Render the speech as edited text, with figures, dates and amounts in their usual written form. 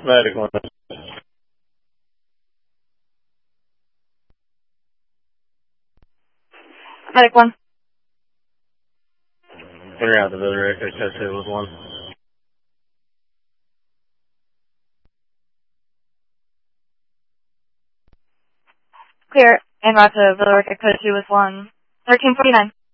Medic 1. Medic 1. Figure out the builder record associated with 1. Clear. En route to Villa Rica, code 2 with 1. 1349.